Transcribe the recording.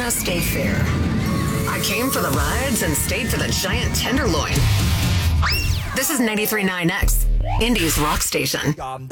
Montana State Fair. I came for the rides and stayed for the giant tenderloin. This is 93.9X, Indy's rock station.